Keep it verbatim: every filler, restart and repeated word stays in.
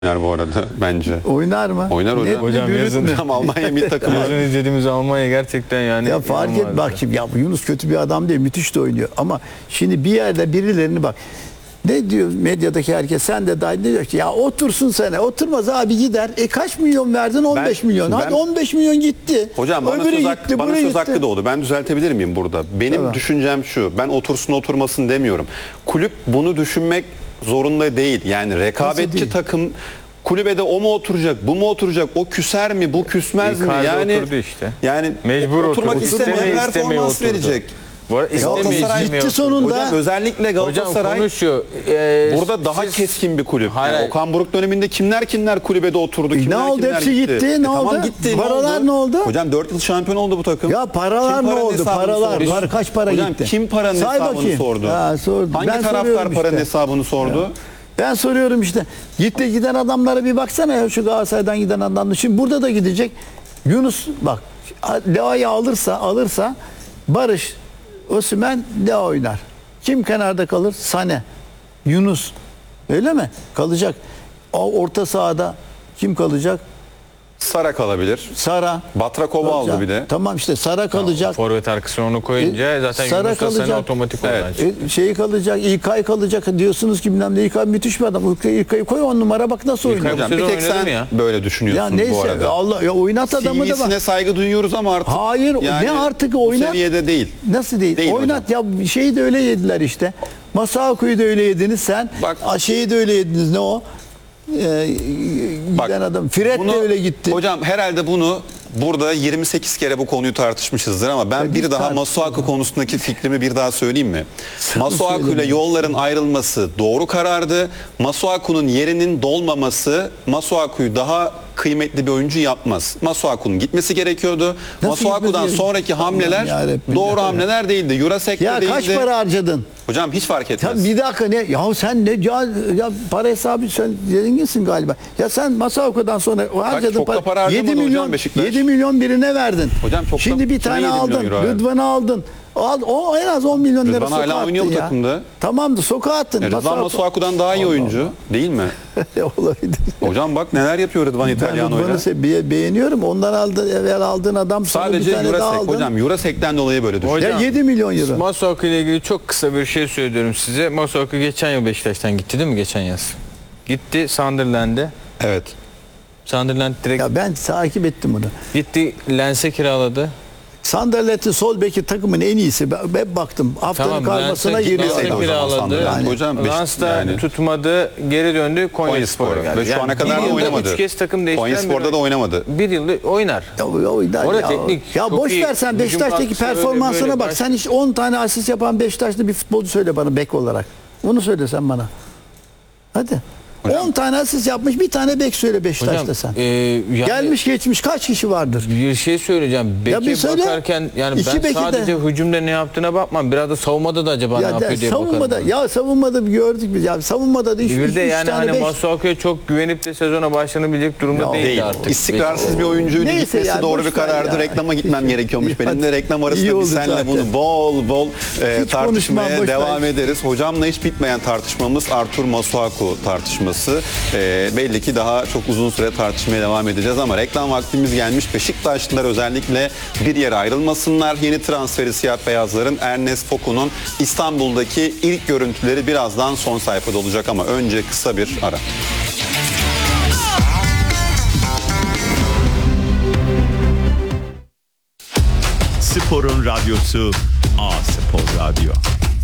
oynar bu arada bence. Oynar mı? Oynar hocam. Net mi, Hocam bürüt yazın mü? Tam Almanya milli takımı. Yazın izlediğimiz Almanya gerçekten yani. Ya fark et inanılmazdı. bak şimdi, ya Yunus kötü bir adam değil, müthiş de oynuyor. Ama şimdi bir yerde birilerini bak. Ne diyor medyadaki herkes, sen de dahil, diyor ki ya otursun sana. Oturmaz abi, gider. E kaç milyon verdin? on beş Ben- milyon. Hadi ben- on beş milyon gitti. Hocam bana Öbürü söz, hak- gitti, bana buraya söz gitti. hakkı doğdu. Ben düzeltebilir miyim burada? Benim Tamam. düşüncem şu. Ben otursun oturmasın demiyorum. Kulüp bunu düşünmek zorunda değil. Yani rekabetçi değil? takım kulübede o mu oturacak, bu mu oturacak, o küser mi, bu küsmez mi? Icardi Yani oturdu işte. Yani Mecbur oturmak oturdu. istemeyen İstemeye istemeye performans oturdu. verecek. Bu arada istemeye Galatasaray istemeye gitti oturdu. sonunda. Hocam özellikle Hocam Galatasaray konuşuyor. Ee, burada daha siz- keskin bir kulüp. Hayır, Yani hayır. Okan Buruk döneminde kimler kimler kulübede oturdu, E kimler ne oldu? kimler Hepsi gitti. E Ne tamam oldu? gitti. Paralar ne oldu? Hocam dört yıl şampiyon oldu bu takım. Ya paralar Kim ne paranın oldu? hesabını Paralar. sordu? Para, kaç para Hocam, gitti? kim paranın Say hesabını bakayım. sordu? Ha, sordu. Hangi Ben taraftar soruyorum paranın işte. hesabını sordu? Ben soruyorum işte. Gitti giden adamlara bir baksana ya, şu Galatasaray'dan giden adamlar. Şimdi burada da gidecek. Yunus bak, Leao'yu alırsa alırsa Barış, Osimhen, Leo oynar. Kim kenarda kalır? Sane, Yunus. Öyle mi? Kalacak. O orta sahada kim kalacak? Sara kalabilir. Sara. Batrakova aldı kalacak. bir de. Tamam işte Sara kalacak. Forvet arkasına onu koyunca E, zaten Sara Yunus da seni kalacak. otomatik Evet. oradan çıkıyor. E, şeyi kalacak, İlkay kalacak diyorsunuz ki bilmem ne, İlkay müthiş bir adam. İlkay, İlkay'ı koy on numara, bak nasıl İlkay oynuyor. Hocam bu bir sezon tek oynadı sen mı ya? böyle düşünüyorsun Ya bu neyse arada. Allah ya, oynat adamı da C V'sine bak. saygı duyuyoruz ama artık Hayır, ne artık bu oynat. seviyede değil. Nasıl değil? Değil oynat ya, şeyi de öyle yediler işte. Masaoku'yu da öyle yediniz sen. Bak- Bak, şeyi de öyle yediniz, ne o? Ee, Bak, giden adam. Fred Bunu- de öyle gitti. Hocam herhalde bunu burada yirmi sekiz kere bu konuyu tartışmışızdır ama ben Ya bir biz daha tartıştık. Masuaku konusundaki fikrimi bir daha söyleyeyim mi? Masuaku ile söyle. yolların ayrılması doğru karardı. Masuaku'nun yerinin dolmaması Masuaku'yu daha kıymetli bir oyuncu yapmaz. Masuaku'nun gitmesi gerekiyordu. Nasıl Masuaku'dan gitmesi sonraki hamleler Allah'ım yarabbim doğru ya. hamleler değildi. Eurosec'te Ya değildi. kaç para harcadın? Hocam hiç fark Ya etmez. bir dakika, ne? Ya sen ne ya, ya para hesabı, sen zenginsin galiba. Ya sen Masaoku'dan sonra o harcadığın çok da para yedi harcamadı hocam milyon Beşiktaş. yedi milyon birine verdin. Hocam çok da- Şimdi bir kime tane yedi milyon aldın. euro verdin? Rıdvan'ı aldın. Al, o en az on milyon lira Rıdvan sokağa hala attın oynuyor bu ya. takımda. Tamamdı, sokağa attın. Ya Rıdvan Masuaku- Masuaku'dan daha iyi oyuncu değil mi? Olabilir. Hocam bak neler yapıyor Rıdvan Ben İtalyano'yla. Rıdvan'ı se- be- beğeniyorum. Ondan aldı, evvel aldığın adam sonra Sadece bir tane daha Eurosec aldın. hocam. Eurosek'ten dolayı böyle düşün. Hocam, Ya yedi milyon euro. Masuaku ile ilgili çok kısa bir şey söylüyorum size. Masuaku geçen yıl Beşiktaş'tan gitti değil mi geçen yaz? Gitti Sunderland'e. Evet. Sunderland direkt Ya ben takip ettim bunu. gitti Lens'e kiraladı. Sandalet'in sol beki takımın en iyisi. Ben hep baktım. Haftanın Tamam, karmasına Lens'e giriyor. Lens'e o zaman kiraladı. Sunderland. Yani, Hocam, Beşik- Lens da yani- tutmadı, geri döndü Konyaspor'a Konyaspor'a geldi. ve şu ana kadar bir da yılda oynamadı. Üç kez takım değiştiren Konyaspor'da bir- da oynamadı. Bir yılda oynar. Ya, oynar Orada ya. teknik Ya çok boş iyi. ver sen Hücum Beşiktaş'taki katkısı öyle performansına böyle bak. baş- Sen hiç on tane asist yapan Beşiktaşlı bir futbolcu söyle bana, bek olarak. Onu söyle sen bana. Hadi. Hocam- on tane asist yapmış, bir tane bek söyle Beşiktaş'ta Hocam, sen. e, yani Gelmiş geçmiş kaç kişi vardır? bir şey söyleyeceğim. Ya bir Beke söyle. bakarken yani İki ben beki de- sadece hücumda ne yaptığına bakmam. Biraz da savunmada da acaba ne Ya yapıyor de, diye savunmada bakarım. ya savunmada gördük biz. Ya savunmada da üç, Bir üç, de üç yani tane hani beş. Masuaku'ya çok güvenip de sezona başlanabilecek durumda Ya değildi Değil. artık. İstikrarsız bir oyuncuydu. Neyse Gitmesi yani, doğru boş bir ver karardı. ya. Reklama gitmem gerekiyormuş. Ya, Benim de reklam iyi arasında oldu biz seninle zaten. bunu bol bol e, Hiç tartışmaya konuşmam, boş devam ver. ederiz. Hocamla hiç bitmeyen tartışmamız Artur Masuaku tartışması. E, belli ki daha çok uzun süre tartışmaya devam edeceğiz ama reklam vaktimiz gelmiş. Beşiktaşlılar özellikle bir yere ayrılmasınlar. Yeni transferi siyah beyazların Ernest Foku'nun İstanbul'daki ilk görüntüleri birazdan son sayfada olacak ama önce kısa bir ara. Sporun radyosu A Spor Radyo.